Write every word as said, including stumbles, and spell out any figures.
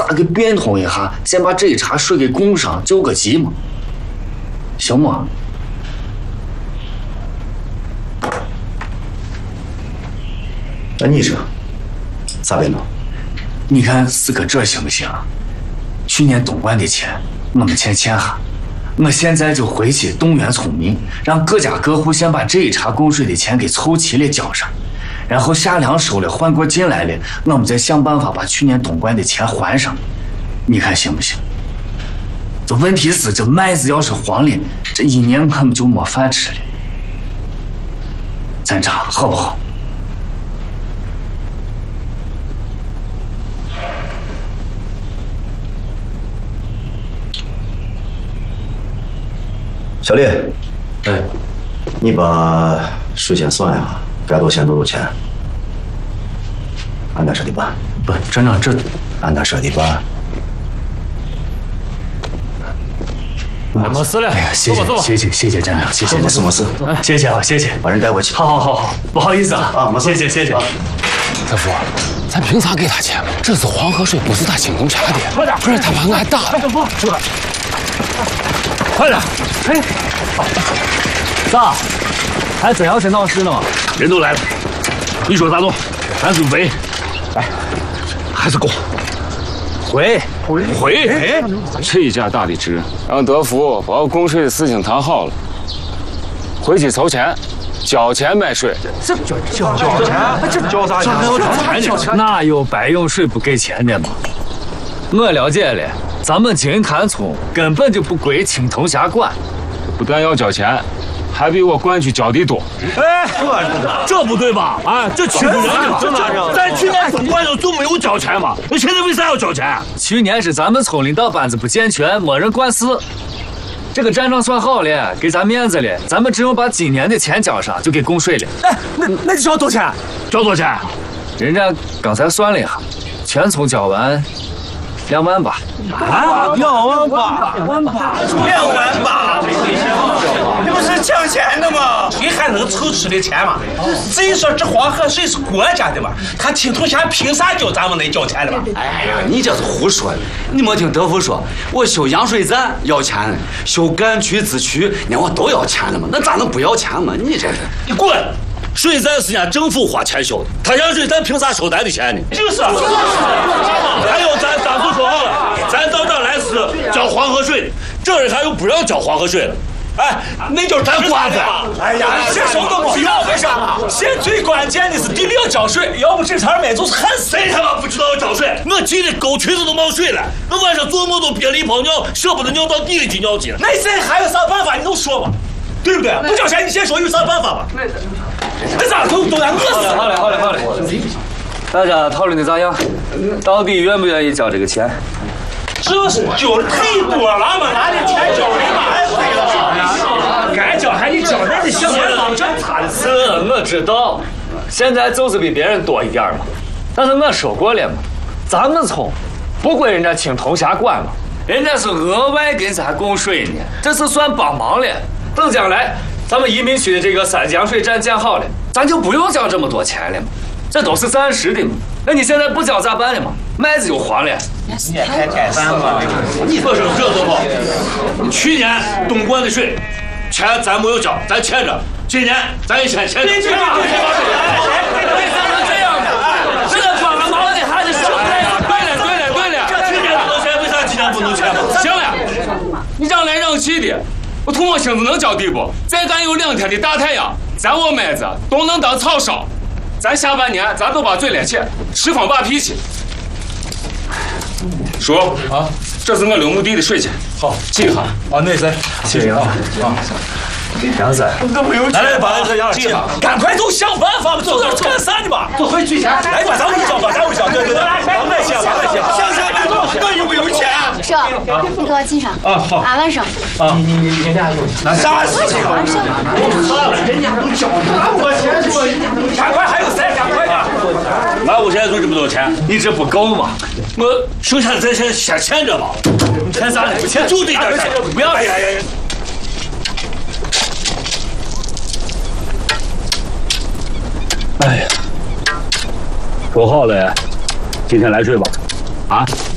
咋给变通一下，先把这一茬税给供上，救个急嘛，行吗？ 那你说咋变通？ 你看四哥这行不行啊？去年东莞的钱我们先欠下，我现在就回去动员村民，让各家各户先把这一茬供水的钱给凑齐了交上，然后夏粮收了，换过进来了，我们再想办法把去年东莞的钱还上。你看行不行？这问题是这麦子要是黄了，这一年我们就没饭吃了。咱这好不好？ 小李， 哎， 你把税先算一下，该多少钱多少钱，按他说的办。 不，站长这按他说的办。 没事了， 哎呀，谢谢谢谢谢谢站长，谢谢。 没事没事， 谢谢啊，谢谢， 把人带回去。 好好好好，不好意思啊， 啊，没事， 谢谢谢谢。 大夫，咱凭啥给他钱嘛？这是黄河水，不是他亲自查的。快点，不是他把俺打了。 大夫，出来， 快点！ 哎，咋？还真要是闹事呢吗？ 人都来了，你说咋弄？咱是围，哎，还是攻？ 回回回！这家大的值，让德福把我供税的事情谈好了，回去筹钱，交钱买水。 这交交交钱？这交啥钱？交钱？哪有白用水不给钱的嘛？我了解了，咱们金坛村根本就不归青铜峡管， 不但要交钱，还比我管区交的多。 哎，这不对吧？啊，这欺负人呢！这哪着？咱去年东莞上就没有交钱嘛，那现在为啥要交钱？ 去年是咱们村领导班子不健全，没人管事。这个站长算好了，给咱面子了，咱们只用把今年的钱交上，就给供水了。 哎，那那你交多少钱？交多少钱？ 人家刚才算了一下，全村交完两万八。 啊，两万八，两万八，两万八，这不是抢钱的吗？谁还能凑出的钱嘛？再说这黄河水是国家的嘛，他青铜峡凭啥交咱们来交钱的吧？ 哎呀，你这是胡说的！你没听德福说，我修洋水站要钱，修干区支区，那我都要钱了嘛，那咋能不要钱嘛？你这是， 你滚！水站是人家政府花钱修的，他洋水站凭啥收咱的钱呢？就是。还有咱当初说好了，咱到这儿来是交黄河水，这人还又不让交黄河水了。哎，那就是咱瓜子。哎呀，这什么都不要，为啥？现在最关键的是地里要交水，要不这茬买就是旱死。谁他妈不知道要交水？我急得沟渠子都冒水了，我晚上做梦都憋了一泡尿，舍不得尿到地里去尿去了。那现在还有啥办法？你能说吗？对不对？不交钱，你先说有啥办法吧？那咋都都让饿死了？ 好嘞，好嘞，好嘞。大家讨论的咋样？到底愿不愿意交这个钱？ 这是交的太多了嘛，拿的钱交的蛮贵了。该交还得交，人家想钱往这擦的是，我知道，现在就是比别人多一点嘛。但是我说过了嘛，咱们村不归人家青铜峡管嘛，人家是额外给咱供水呢，这是算帮忙了。等将来咱们移民区的这个三江水站建好了，咱就不用交这么多钱了嘛，这都是暂时的嘛。那你现在不交咋办了嘛？麦子就黄了。 你也太该办了。你说说这多好？去年东莞的水钱咱没有交，咱欠着。今年咱也先欠着。别这样，别这样的，这个装了毛的还得收费啊！对了对了对了，去年不能欠，为啥今年不能欠？ 行了，你让来让去的。我同我性子能交地不？再干有两天的大太阳，咱我妹子都能当草烧。咱下半年咱都把嘴咧起，吃风把脾气。叔啊，这是我柳木地的水钱， 好， 记一下。 啊，那谁？ 谢谢啊。杨子， 都没有钱，来来，把这样记上，赶快走，想办法吧，走走干啥呢吧？走回取钱。来，把咱们交吧，咱们交，对对对，咱们先，咱们先，想想你我有没有钱？ 是，你给我记上。 啊，好。 俺晚上。 啊，你你你人家有那啥事情？ 晚上。 算了，人家都交，那我先说，赶快还有谁？赶快点。那我现在就这么多钱， 你这不够吗？ 我剩下咱先先欠着吧。 欠啥呢？不欠， 就这点钱， 不要。 哎呀呀！哎呀，说好了，今天来睡吧，啊。